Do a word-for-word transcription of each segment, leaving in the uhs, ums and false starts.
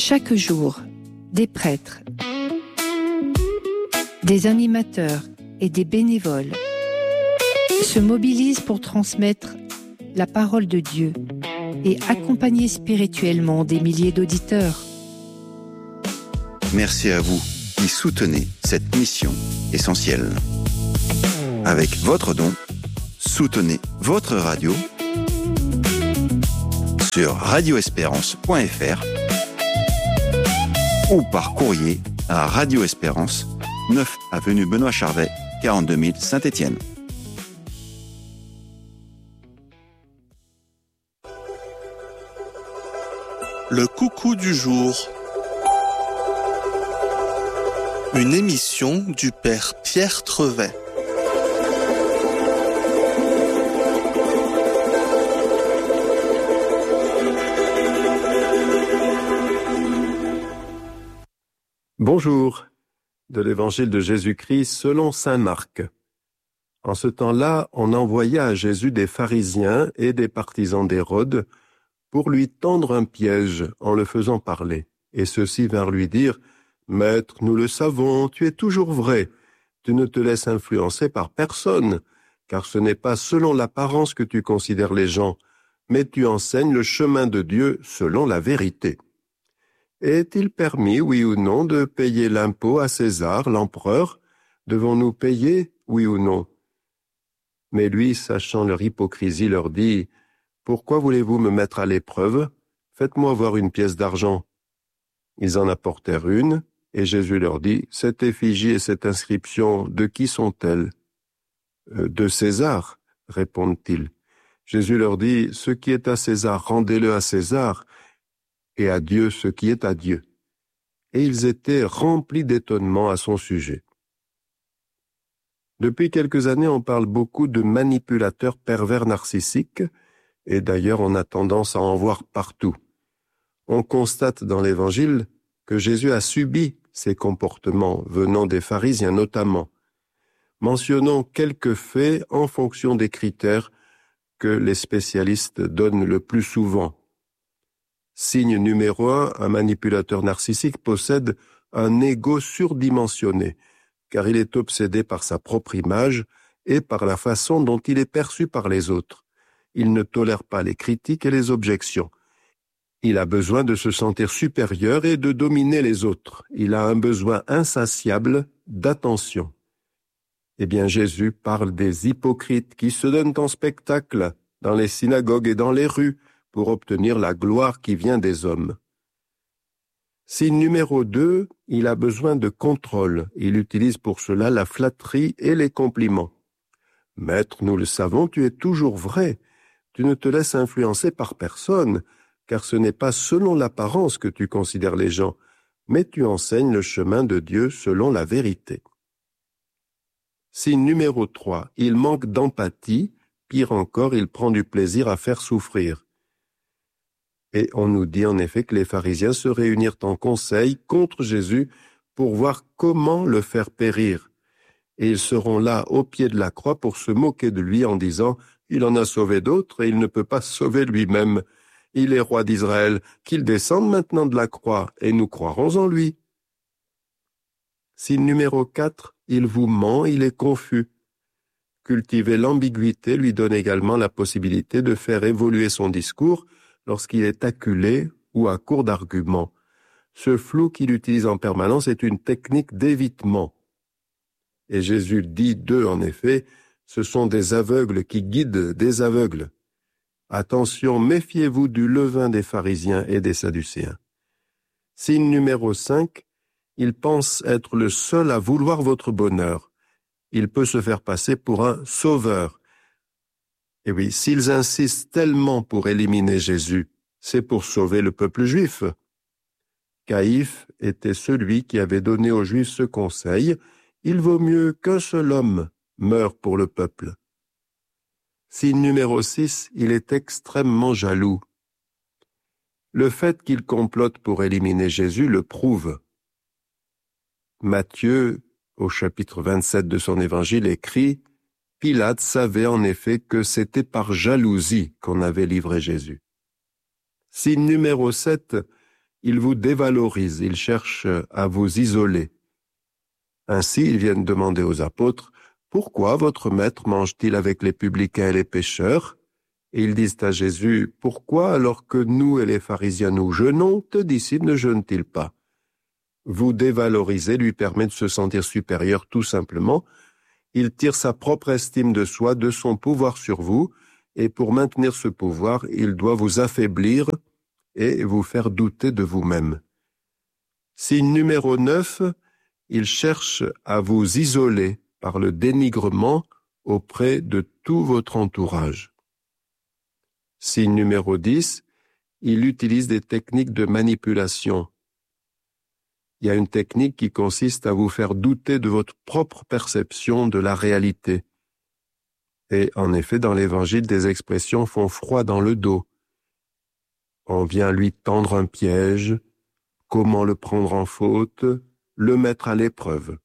Chaque jour, des prêtres, des animateurs et des bénévoles se mobilisent pour transmettre la parole de Dieu et accompagner spirituellement des milliers d'auditeurs. Merci à vous qui soutenez cette mission essentielle. Avec votre don, soutenez votre radio sur radio espérance point f r ou par courrier à Radio Espérance, neuf avenue Benoît Charvet, quarante-deux mille Saint-Étienne. Le coucou du jour. Une émission du Père Pierre Trevet. Bonjour, de l'Évangile de Jésus-Christ selon saint Marc. En ce temps-là, on envoya à Jésus des pharisiens et des partisans d'Hérode pour lui tendre un piège en le faisant parler. Et ceux-ci vinrent lui dire, « Maître, nous le savons, tu es toujours vrai. Tu ne te laisses influencer par personne, car ce n'est pas selon l'apparence que tu considères les gens, mais tu enseignes le chemin de Dieu selon la vérité. » Est-il permis, oui ou non, de payer l'impôt à César, l'empereur? Devons-nous payer, oui ou non? Mais lui, sachant leur hypocrisie, leur dit, « Pourquoi voulez-vous me mettre à l'épreuve? Faites-moi voir une pièce d'argent. » Ils en apportèrent une, et Jésus leur dit, « Cette effigie et cette inscription, de qui sont-elles? »« De César, répondent-ils. Jésus leur dit, « Ce qui est à César, rendez-le à César, et à Dieu ce qui est à Dieu. » Et ils étaient remplis d'étonnement à son sujet. Depuis quelques années, on parle beaucoup de manipulateurs pervers narcissiques, et d'ailleurs on a tendance à en voir partout. On constate dans l'Évangile que Jésus a subi ces comportements venant des pharisiens notamment. Mentionnons quelques faits en fonction des critères que les spécialistes donnent le plus souvent. Signe numéro un, un manipulateur narcissique possède un ego surdimensionné, car il est obsédé par sa propre image et par la façon dont il est perçu par les autres. Il ne tolère pas les critiques et les objections. Il a besoin de se sentir supérieur et de dominer les autres. Il a un besoin insatiable d'attention. Eh bien, Jésus parle des hypocrites qui se donnent en spectacle dans les synagogues et dans les rues, pour obtenir la gloire qui vient des hommes. Signe numéro deux, il a besoin de contrôle. Il utilise pour cela la flatterie et les compliments. « Maître, nous le savons, tu es toujours vrai. Tu ne te laisses influencer par personne, car ce n'est pas selon l'apparence que tu considères les gens, mais tu enseignes le chemin de Dieu selon la vérité. » Signe numéro trois, il manque d'empathie. Pire encore, il prend du plaisir à faire souffrir. Et on nous dit en effet que les pharisiens se réunirent en conseil contre Jésus pour voir comment le faire périr. Et ils seront là au pied de la croix pour se moquer de lui en disant « Il en a sauvé d'autres et il ne peut pas se sauver lui-même. Il est roi d'Israël, qu'il descende maintenant de la croix et nous croirons en lui. » Signe numéro quatre, il vous ment, il est confus. Cultiver l'ambiguïté lui donne également la possibilité de faire évoluer son discours lorsqu'il est acculé ou à court d'arguments. Ce flou qu'il utilise en permanence est une technique d'évitement. Et Jésus dit d'eux, en effet, ce sont des aveugles qui guident des aveugles. Attention, méfiez-vous du levain des pharisiens et des sadducéens. Signe numéro cinq, il pense être le seul à vouloir votre bonheur. Il peut se faire passer pour un sauveur. Et oui, s'ils insistent tellement pour éliminer Jésus, c'est pour sauver le peuple juif. Caïphe était celui qui avait donné aux Juifs ce conseil, « Il vaut mieux qu'un seul homme meure pour le peuple. » Signe numéro six, il est extrêmement jaloux. Le fait qu'il complote pour éliminer Jésus le prouve. Matthieu, au chapitre vingt-sept de son évangile, écrit « Pilate savait en effet que c'était par jalousie qu'on avait livré Jésus. » Signe numéro sept, ils vous dévalorisent, ils cherchent à vous isoler. Ainsi, ils viennent demander aux apôtres, « Pourquoi votre maître mange-t-il avec les publicains et les pécheurs ?» Et ils disent à Jésus, « Pourquoi, alors que nous et les pharisiens nous jeûnons, tes disciples ne jeûnent-ils pas ?» Vous dévaloriser lui permet de se sentir supérieur tout simplement. Il tire sa propre estime de soi, de son pouvoir sur vous, et pour maintenir ce pouvoir, il doit vous affaiblir et vous faire douter de vous-même. Signe numéro neuf, il cherche à vous isoler par le dénigrement auprès de tout votre entourage. Signe numéro dix, il utilise des techniques de manipulation. Il y a une technique qui consiste à vous faire douter de votre propre perception de la réalité. Et en effet, dans l'Évangile, des expressions font froid dans le dos. On vient lui tendre un piège, comment le prendre en faute, le mettre à l'épreuve.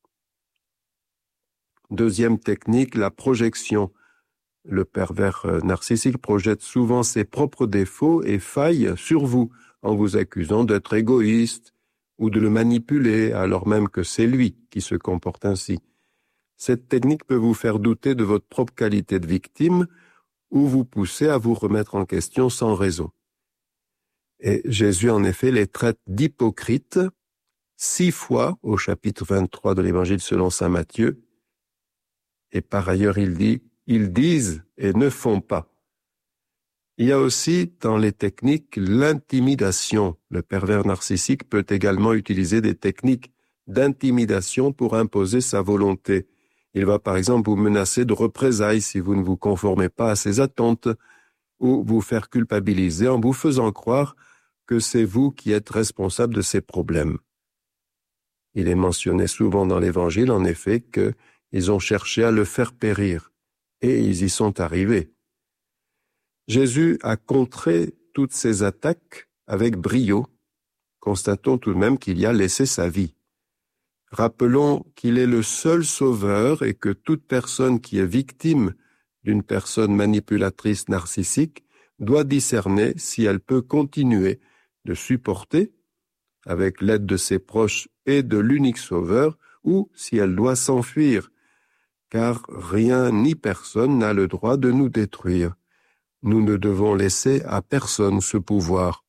Deuxième technique, la projection. Le pervers narcissique projette souvent ses propres défauts et failles sur vous, en vous accusant d'être égoïste ou de le manipuler, alors même que c'est lui qui se comporte ainsi. Cette technique peut vous faire douter de votre propre qualité de victime ou vous pousser à vous remettre en question sans raison. Et Jésus, en effet, les traite d'hypocrites six fois au chapitre vingt-trois de l'Évangile selon saint Matthieu. Et par ailleurs, il dit, ils disent et ne font pas. Il y a aussi dans les techniques l'intimidation. Le pervers narcissique peut également utiliser des techniques d'intimidation pour imposer sa volonté. Il va par exemple vous menacer de représailles si vous ne vous conformez pas à ses attentes ou vous faire culpabiliser en vous faisant croire que c'est vous qui êtes responsable de ces problèmes. Il est mentionné souvent dans l'Évangile, en effet, qu'ils ont cherché à le faire périr, et ils y sont arrivés. Jésus a contré toutes ces attaques avec brio. Constatons tout de même qu'il y a laissé sa vie. Rappelons qu'il est le seul sauveur et que toute personne qui est victime d'une personne manipulatrice narcissique doit discerner si elle peut continuer de supporter, avec l'aide de ses proches et de l'unique sauveur, ou si elle doit s'enfuir, car rien ni personne n'a le droit de nous détruire. Nous ne devons laisser à personne ce pouvoir.